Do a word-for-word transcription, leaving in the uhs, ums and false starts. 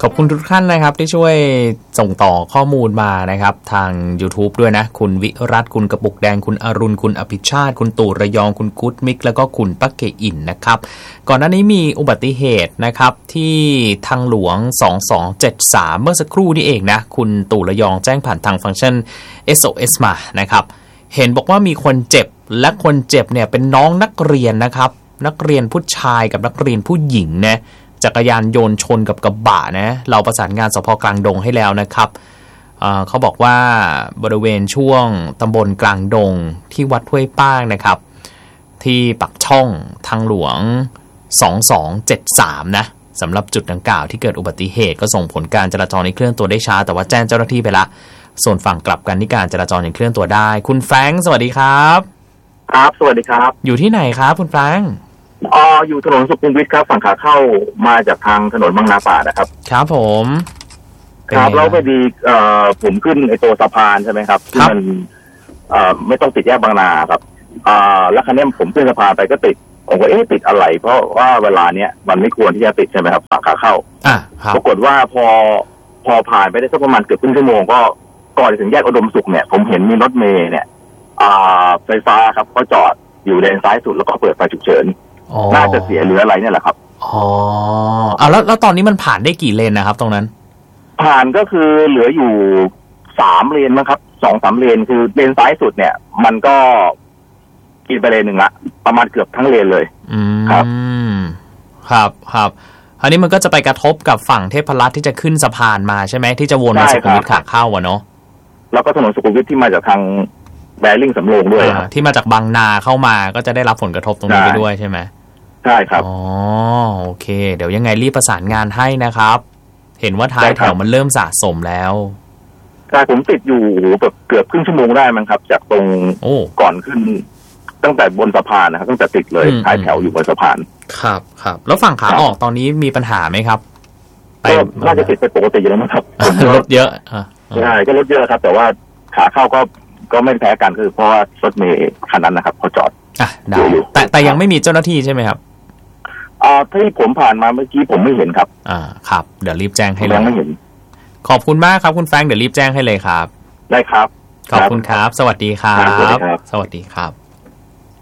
ขอบคุณทุกท่านนะครับที่ช่วยส่งต่อข้อมูลมานะครับทาง YouTube ด้วยนะคุณวิรัตคุณกระปุกแดงคุณอรุณคุณอภิชาติคุณตู่ระยองคุณกุ๊ดมิกแล้วก็คุณปักเกอินนะครับก่อนหน้านี้มีอุบัติเหตุนะครับที่ทางหลวงสองสองเจ็ดสามเมื่อสักครู่นี่เองนะคุณตู่ระยองแจ้งผ่านทางฟังก์ชัน เอส โอ เอส มานะครับเห็นบอกว่ามีคนเจ็บและคนเจ็บเนี่ยเป็นน้องนักเรียนนะครับนักเรียนผู้ชายกับนักเรียนผู้หญิงนะจักรยานยนต์ชนกับกระบะนะเราประสานงานสภ.กลางดงให้แล้วนะครับ เอ่อ เขาบอกว่าบริเวณช่วงตำบลกลางดงที่วัดห้วยป้างนะครับที่ปักช่องทางหลวงสองสองเจ็ดสามนะสำหรับจุดดังกล่าวที่เกิดอุบัติเหตุก็ส่งผลการจราจรในเคลื่อนตัวได้ช้าแต่ว่าแจ้งเจ้าหน้าที่ไปละส่วนฝั่งกลับกันที่การจราจรยังเคลื่อนตัวได้คุณแฟรงค์สวัสดีครับครับสวัสดีครับอยู่ที่ไหนครับคุณแฟรงค์อ๋ออยู่ถนนสุขุมวิทครับฝั่งขาเข้ามาจากทางถนนบางนาป่านะครับครับผมครับแล้วพอดีเอ่อผมขึ้นไอ้ตัวสะพานใช่ไหมครับที่มันเอ่อไม่ต้องติดแยกบางนาครับอ่าแล้วคันนี้ผมขึ้นสะพานไปก็ติดผมก็เอ๊ะติดอะไรเพราะว่าเวลาเนี้ยมันไม่ควรที่จะติดใช่ไหมครับฝั่งขาเข้าอ่าครับปรากฏว่าพอพอผ่านไปได้สักประมาณเกือบครึ่งชั่วโมงก็ก่อนจะถึงแยกอุดมสุขเนี่ยผมเห็นมีรถเมล์เนี่ยอ่าไฟฟ้าครับก็จอดอยู่เลนซ้ายสุดแล้วก็เปิดไฟฉุกเฉินน่าจะเสียหรืออะไรเนี่ยแหละครับอ๋ออ่าแล้วแล้วตอนนี้มันผ่านได้กี่เลนนะครับตรงนั้นผ่านก็คือเหลืออยู่สามเลนนะครับสองสามเลนคือเลนซ้ายสุดเนี่ยมันก็กินไปเลนหนึ่งละประมาณเกือบทั้งเลนเลยครับครับครับอันนี้มันก็จะไปกระทบกับฝั่งเทพรัตน์ที่จะขึ้นสะพานมาใช่ไหมที่จะวนมาสุขุมวิทขาเข้าอ่ะเนาะแล้วก็ถนนสุขุมวิทที่มาจากทางแบริ่งสำโรงด้วยที่มาจากบางนาเข้ามาก็จะได้รับผลกระทบตรงนี้ไปด้วยใช่ไหมใช่ครับอ๋อโอเคเดี๋ยวยังไงรีบประสานงานให้นะครับเห็นว่าท้ายแถวมันเริ่มสะสมแล้วใช่ผมติดอยู่แบบเกือบครึ่งชั่วโมงได้มั้งครับจากตรงก่อนขึ้นตั้งแต่บนสะพานนะครับตั้งแต่ติดเลยท้ายแถวอยู่บนสะพานครับครับแล้วฝั่งขาออกตอนนี้มีปัญหาไหมครับก็น่าจะติดไปปกติอยู่แล้วมั้งครับรถเยอะใช่ก็รถเยอะครับแต่ว่าขาเข้าก็ก็ไม่แพ้กันคือเพราะว่ารถเมล์คันนั้นนะครับเขาจอดอ่ะได้แต่แต่ยังไม่มีเจ้าหน้าที่ใช่ไหมครับอ่าที่ผมผ่านมาเมื่อกี้ผมไม่เห็นครับอ่าครับเดี๋ยวรีบแจ้งให้เลยยังไม่เห็นขอบคุณมากครับคุณแฟรงค์เดี๋ยวรีบแจ้งให้เลยครับได้ครับขอบคุณครับสวัสดีครับสวัสดีครับ